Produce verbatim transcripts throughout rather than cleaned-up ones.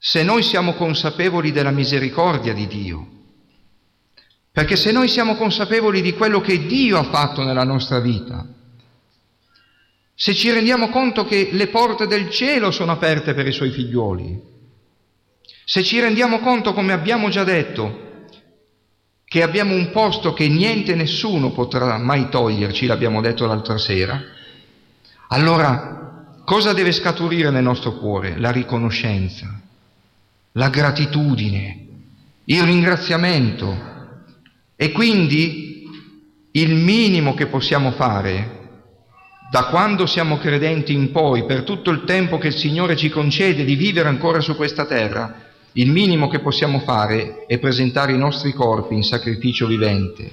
se noi siamo consapevoli della misericordia di Dio. Perché se noi siamo consapevoli di quello che Dio ha fatto nella nostra vita, se ci rendiamo conto che le porte del cielo sono aperte per i Suoi figliuoli, se ci rendiamo conto, come abbiamo già detto, che abbiamo un posto che niente e nessuno potrà mai toglierci, l'abbiamo detto l'altra sera, allora cosa deve scaturire nel nostro cuore? La riconoscenza, la gratitudine, il ringraziamento. E quindi il minimo che possiamo fare, da quando siamo credenti in poi, per tutto il tempo che il Signore ci concede di vivere ancora su questa terra, il minimo che possiamo fare è presentare i nostri corpi in sacrificio vivente,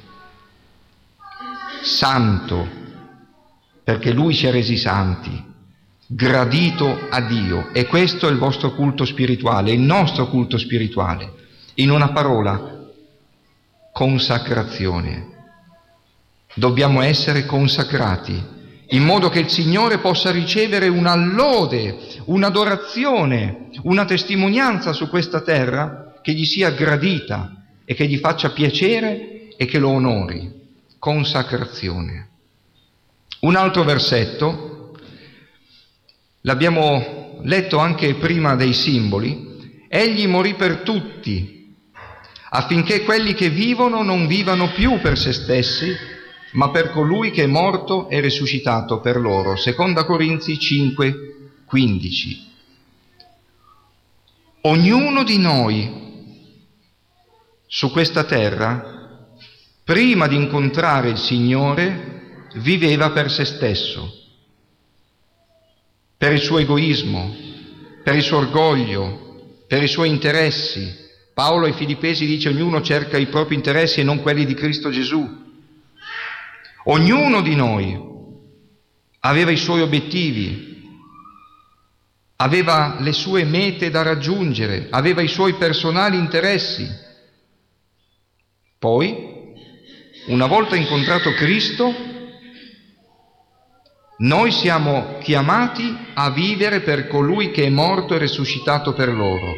santo, perché Lui ci ha resi santi, gradito a Dio. E questo è il vostro culto spirituale, il nostro culto spirituale. In una parola, consacrazione. Dobbiamo essere consacrati, in modo che il Signore possa ricevere una lode, un'adorazione, una testimonianza su questa terra che gli sia gradita e che gli faccia piacere e che lo onori. Consacrazione. Un altro versetto, l'abbiamo letto anche prima dei simboli: egli morì per tutti, affinché quelli che vivono non vivano più per se stessi, ma per colui che è morto e risuscitato per loro. Seconda Corinzi cinque quindici. Ognuno di noi su questa terra, prima di incontrare il Signore, viveva per se stesso, per il suo egoismo, per il suo orgoglio, per i suoi interessi. Paolo ai Filippesi dice: ognuno cerca i propri interessi e non quelli di Cristo Gesù. Ognuno di noi aveva i suoi obiettivi, aveva le sue mete da raggiungere, aveva i suoi personali interessi. Poi, una volta incontrato Cristo, noi siamo chiamati a vivere per colui che è morto e risuscitato per loro.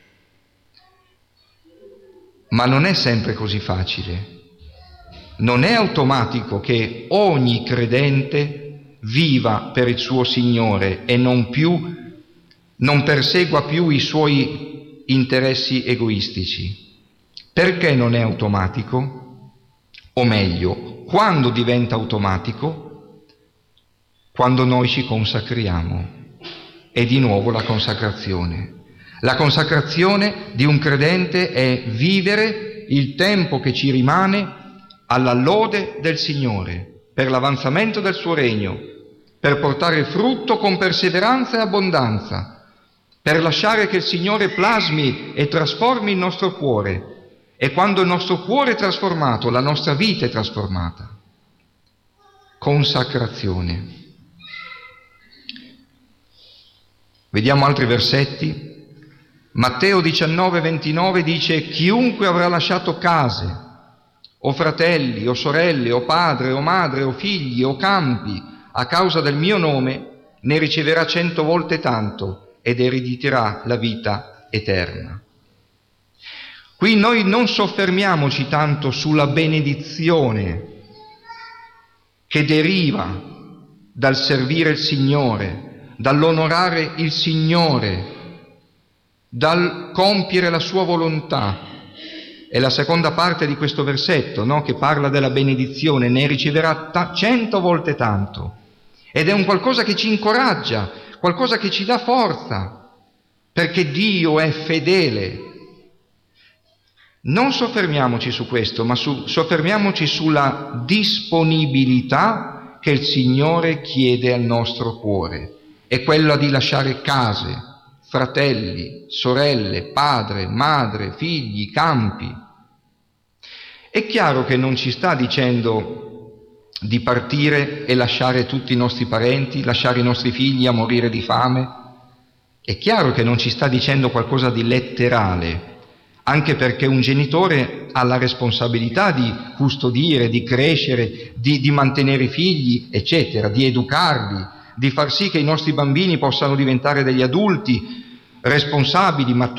Ma non è sempre così facile. Non è automatico che ogni credente viva per il suo Signore e non più, non persegua più i suoi interessi egoistici. Perché non è automatico? O meglio, quando diventa automatico? Quando noi ci consacriamo. E di nuovo la consacrazione. La consacrazione di un credente è vivere il tempo che ci rimane alla lode del Signore, per l'avanzamento del suo regno, per portare frutto con perseveranza e abbondanza, per lasciare che il Signore plasmi e trasformi il nostro cuore. E quando il nostro cuore è trasformato, la nostra vita è trasformata. Consacrazione. Vediamo altri versetti. Matteo diciannove ventinove dice: chiunque avrà lasciato case, o fratelli, o sorelle, o padre, o madre, o figli, o campi, a causa del mio nome, ne riceverà cento volte tanto ed erediterà la vita eterna. Qui noi non soffermiamoci tanto sulla benedizione che deriva dal servire il Signore, dall'onorare il Signore, dal compiere la sua volontà. È la seconda parte di questo versetto, no? Che parla della benedizione, ne riceverà ta- cento volte tanto. Ed è un qualcosa che ci incoraggia, qualcosa che ci dà forza, perché Dio è fedele. Non soffermiamoci su questo, ma su, soffermiamoci sulla disponibilità che il Signore chiede al nostro cuore. È quella di lasciare case, fratelli, sorelle, padre, madre, figli, campi. È chiaro che non ci sta dicendo di partire e lasciare tutti i nostri parenti, lasciare i nostri figli a morire di fame. È chiaro che non ci sta dicendo qualcosa di letterale, anche perché un genitore ha la responsabilità di custodire, di crescere, di, di mantenere i figli, eccetera, di educarli, di far sì che i nostri bambini possano diventare degli adulti responsabili, maturi,